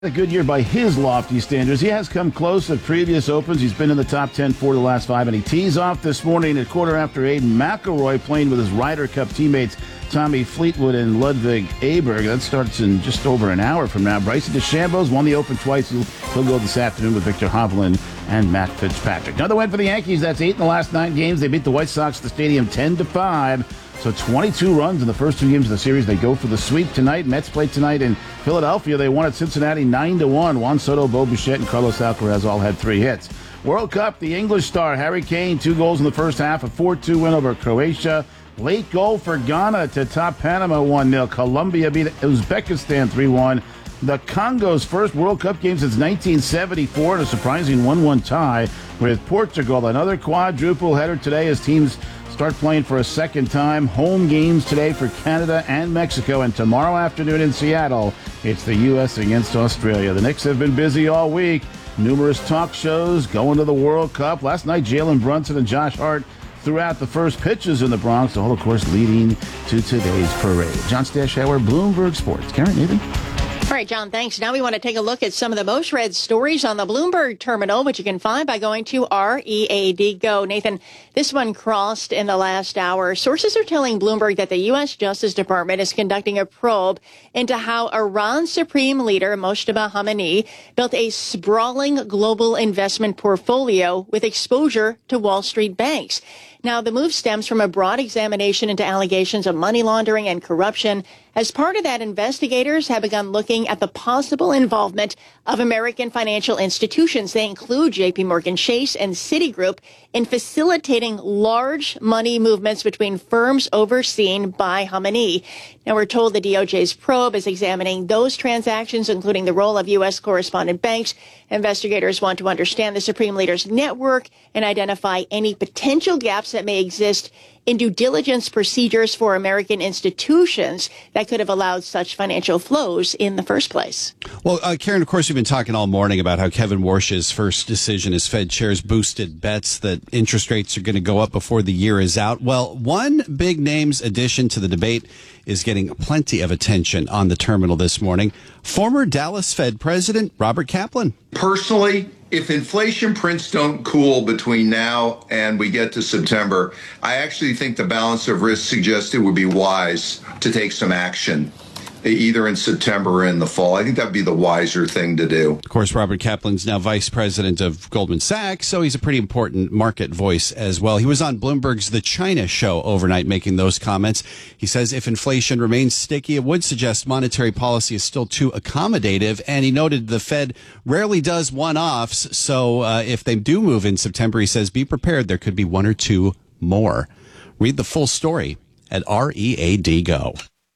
A good year by his lofty standards. He has come close at previous opens. He's been in the top 10 for the last 5, and he tees off this morning at 8:15. McIlroy playing with his Ryder Cup teammates Tommy Fleetwood and Ludwig Aberg. That starts in just over an hour from now. Bryson DeChambeau's won the Open twice. He'll go this afternoon with Victor Hovland and Matt Fitzpatrick. Another win for the Yankees. That's 8 in the last 9 games. They beat the White Sox at the stadium 10-5. So 22 runs in the first 2 games of the series. They go for the sweep tonight. Mets play tonight in Philadelphia. They won at Cincinnati 9-1. Juan Soto, Bo Bichette, and Carlos Alcaraz all had 3 hits. World Cup, the English star Harry Kane, 2 goals in the first half, a 4-2 win over Croatia. Late goal for Ghana to top Panama 1-0. Colombia beat Uzbekistan 3-1. The Congo's first World Cup game since 1974, and a surprising 1-1 tie with Portugal. Another quadruple header today as teams start playing for a second time. Home games today for Canada and Mexico, and tomorrow afternoon in Seattle, it's the U.S. against Australia. The Knicks have been busy all week. Numerous talk shows going to the World Cup. Last night, Jalen Brunson and Josh Hart threw out the first pitches in the Bronx, all, of course, leading to today's parade. John Stashauer, Bloomberg Sports. Karen, Nathan? All right, John, thanks. Now we want to take a look at some of the most read stories on the Bloomberg terminal, which you can find by going to READ Go. Nathan, this one crossed in the last hour. Sources are telling Bloomberg that the U.S. Justice Department is conducting a probe into how Iran's supreme leader, Mojtaba Khamenei, built a sprawling global investment portfolio with exposure to Wall Street banks. Now, the move stems from a broad examination into allegations of money laundering and corruption. As part of that, investigators have begun looking at the possible involvement of American financial institutions. They include J.P. Morgan Chase and Citigroup in facilitating large money movements between firms overseen by Khamenei. Now, we're told the DOJ's probe is examining those transactions, including the role of U.S. correspondent banks. Investigators want to understand the Supreme Leader's network and identify any potential gaps that may exist in due diligence procedures for American institutions that could have allowed such financial flows in the first place. Well, Karen, of course, we've been talking all morning about how Kevin Warsh's first decision as Fed chair's boosted bets that interest rates are going to go up before the year is out. Well, one big name's addition to the debate is getting plenty of attention on the terminal this morning. Former Dallas Fed President Robert Kaplan. Personally, if inflation prints don't cool between now and we get to September, I actually think the balance of risk suggests it would be wise to take some action, either in September or in the fall. I think that would be the wiser thing to do. Of course, Robert Kaplan's now vice president of Goldman Sachs, so he's a pretty important market voice as well. He was on Bloomberg's The China Show overnight making those comments. He says if inflation remains sticky, it would suggest monetary policy is still too accommodative. And he noted the Fed rarely does one-offs, so if they do move in September, he says, be prepared. There could be 1 or 2 more. Read the full story at READ Go.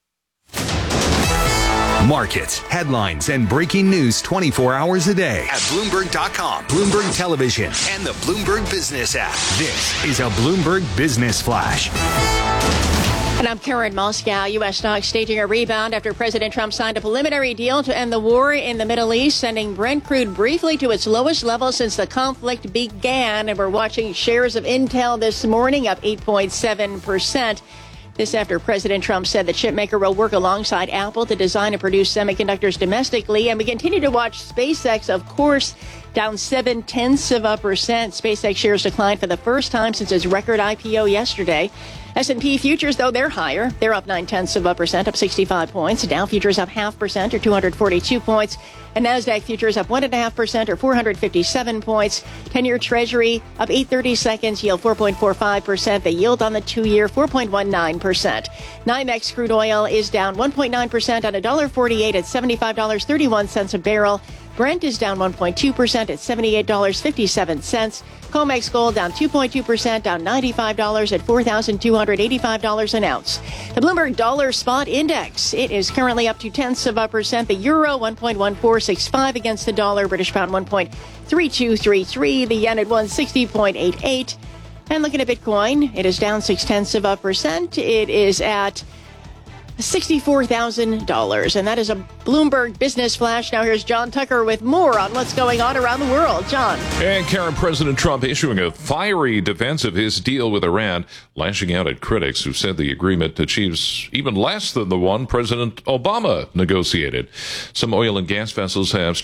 Markets, headlines, and breaking news 24 hours a day at Bloomberg.com, Bloomberg Television, and the Bloomberg Business app. This is a Bloomberg Business Flash. And I'm Karen Moscow. U.S. stocks staging a rebound after President Trump signed a preliminary deal to end the war in the Middle East, sending Brent crude briefly to its lowest level since the conflict began. And we're watching shares of Intel this morning up 8.7%. This after President Trump said the chipmaker will work alongside Apple to design and produce semiconductors domestically. And we continue to watch SpaceX, of course, down 0.7%. SpaceX shares declined for the first time since its record IPO yesterday. S&P futures, though, they're higher. They're up 0.9%, up 65 points. Dow futures up 0.5% or 242 points. And NASDAQ futures up 1.5% or 457 points. 10-year Treasury up 8/32, yield 4.45%. The yield on the 2-year, 4.19%. NYMEX crude oil is down 1.9% on $1.48 at $75.31 a barrel. Brent is down 1.2% at $78.57. COMEX gold down 2.2%, down $95 at $4,285 an ounce. The Bloomberg Dollar Spot Index, it is currently up 0.2%. The euro 1.1465 against the dollar. British pound 1.3233. The yen at 160.88. And looking at Bitcoin, it is down 0.6%. It is at $64,000. And that is a Bloomberg Business Flash. Now here's John Tucker with more on what's going on around the world. John. And Karen, President Trump issuing a fiery defense of his deal with Iran, lashing out at critics who said the agreement achieves even less than the one President Obama negotiated. Some oil and gas vessels have